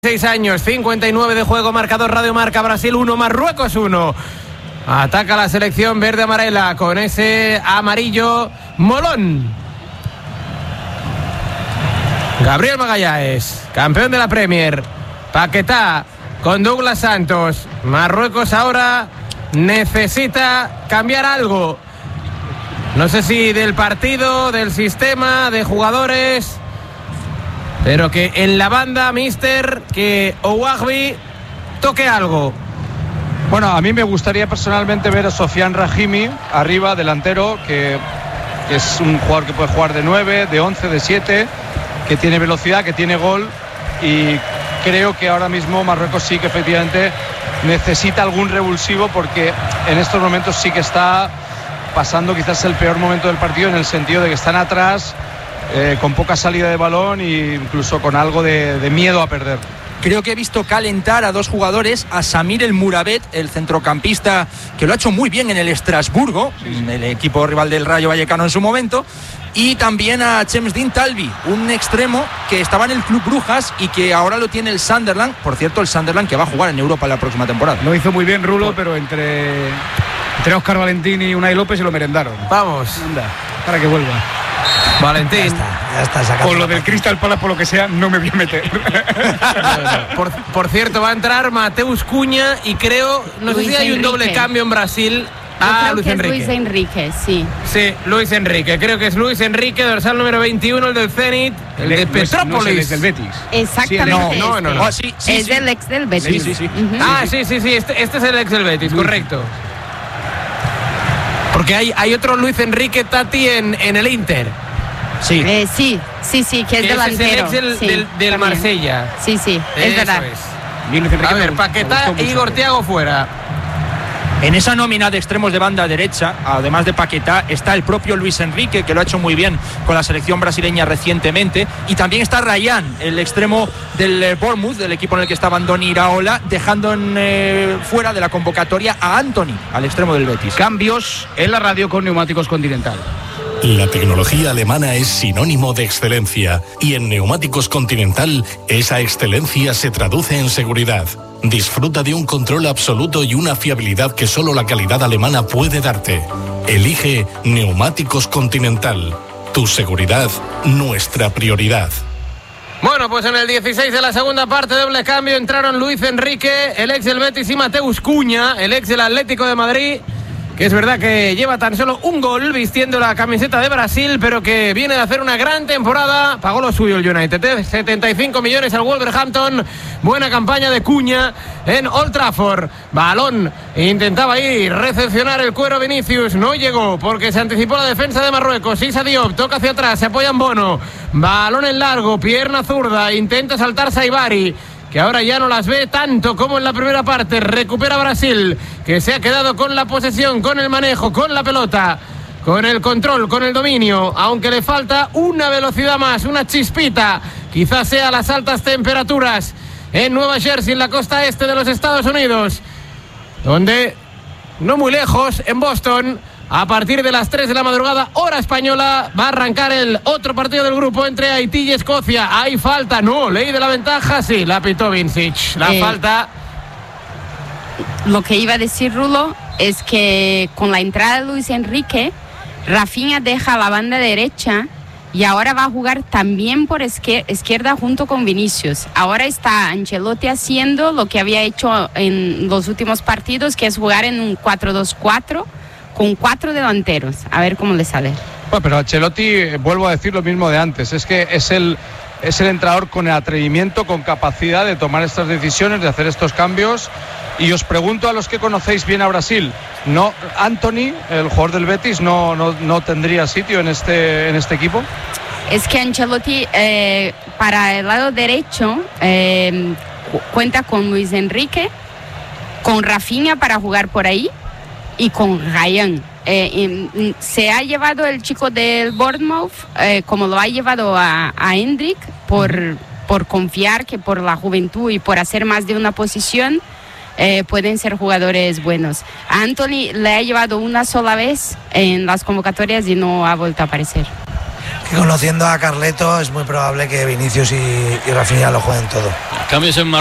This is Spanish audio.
6 años, 59 de juego, marcador Radio Marca, Brasil 1, Marruecos 1. Ataca la selección verde-amarela con ese amarillo molón. Gabriel Magallanes, campeón de la Premier. Paquetá con Douglas Santos. Marruecos ahora necesita cambiar algo. No sé si del partido, del sistema, de jugadores, pero que en la banda, mister, que Ouahbi toque algo. Bueno, a mí me gustaría personalmente ver a Sofiane Rahimi arriba, delantero, que es un jugador que puede jugar de 9, de 11, de 7, que tiene velocidad, que tiene gol, y creo que ahora mismo Marruecos sí que efectivamente necesita algún revulsivo, porque en estos momentos sí que está pasando quizás el peor momento del partido, en el sentido de que están atrás, con poca salida de balón e incluso con algo de miedo a perder. Creo que he visto calentar a dos jugadores, a Samir El Mourabet, el centrocampista que lo ha hecho muy bien en el Estrasburgo, el equipo rival del Rayo Vallecano en su momento, y también a Chemsdin Talbi, un extremo que estaba en el Club Brujas y que ahora lo tiene el Sunderland. Por cierto, el Sunderland que va a jugar en Europa la próxima temporada. Lo hizo muy bien Rulo, pero entre Óscar Valentín y Unai López se lo merendaron. Vamos. Anda, para que vuelva. Valentín. Ya está sacando. Con lo del Crystal Palace, por lo que sea, no me voy a meter. Por cierto, va a entrar Mateus Cunha y creo, no sé si hay un doble cambio en Brasil. Luis Enrique, sí. Sí, Luis Enrique. Creo que es Luis Enrique, dorsal número 21, el del Zenit, el de Petrópolis. No es el del Betis. Exactamente. No. Sí, es del ex del Betis. Sí. Uh-huh. Sí. Este es el ex del Betis, correcto. Porque hay otro Luis Enrique Tati en el Inter. Sí, que es delantero. Es el ex del Marsella. Sí, es verdad. A ver, Paquetá e Igor Thiago fuera. En esa nómina de extremos de banda derecha, además de Paquetá, está el propio Luis Enrique, que lo ha hecho muy bien con la selección brasileña recientemente, y también está Ryan, el extremo del Bournemouth, del equipo en el que estaba Andoni Iraola, dejando fuera de la convocatoria a Anthony, al extremo del Betis. Cambios en la radio con Neumáticos Continental. La tecnología alemana es sinónimo de excelencia, y en Neumáticos Continental esa excelencia se traduce en seguridad. Disfruta de un control absoluto y una fiabilidad que solo la calidad alemana puede darte. Elige Neumáticos Continental. Tu seguridad, nuestra prioridad. Bueno, pues en el 16 de la segunda parte, doble cambio, entraron Luis Enrique, el ex del Betis, y Mateus Cunha, el ex del Atlético de Madrid, que es verdad que lleva tan solo un gol vistiendo la camiseta de Brasil, pero que viene de hacer una gran temporada. Pagó lo suyo el United, 75 millones al Wolverhampton. Buena campaña de Cunha en Old Trafford. Balón, intentaba ir recepcionar el cuero Vinicius, no llegó porque se anticipó la defensa de Marruecos. Issa Diop toca hacia atrás, se apoya en Bono. Balón en largo, pierna zurda, intenta saltar Saibari, que ahora ya no las ve tanto como en la primera parte. Recupera Brasil, que se ha quedado con la posesión, con el manejo, con la pelota, con el control, con el dominio, aunque le falta una velocidad más, una chispita. Quizás sea las altas temperaturas en Nueva Jersey, en la costa este de los Estados Unidos, donde, no muy lejos, en Boston, a partir de las 3 de la madrugada, hora española, va a arrancar el otro partido del grupo entre Haití y Escocia. ¿Hay falta? No. ¿Ley de la ventaja? Sí, la pitó Vincic. La falta. Lo que iba a decir Rulo es que con la entrada de Luis Enrique, Rafinha deja la banda derecha y ahora va a jugar también por izquierda junto con Vinicius. Ahora está Ancelotti haciendo lo que había hecho en los últimos partidos, que es jugar en un 4-2-4, con 4 delanteros, a ver cómo le sale. Bueno, pero Ancelotti, vuelvo a decir lo mismo de antes, es que es el entrenador con el atrevimiento, con capacidad de tomar estas decisiones, de hacer estos cambios. Y os pregunto a los que conocéis bien a Brasil, ¿no? Anthony, el jugador del Betis, no tendría sitio en este equipo? Es que Ancelotti, para el lado derecho, cuenta con Luis Enrique, con Rafinha para jugar por ahí, y con Ryan. Se ha llevado el chico del Bournemouth, como lo ha llevado a Hendrik, por confiar que por la juventud y por hacer más de una posición pueden ser jugadores buenos. A Anthony le ha llevado una sola vez en las convocatorias y no ha vuelto a aparecer. que conociendo a Carleto es muy probable que Vinicius y Rafinha lo jueguen todo. Cambios en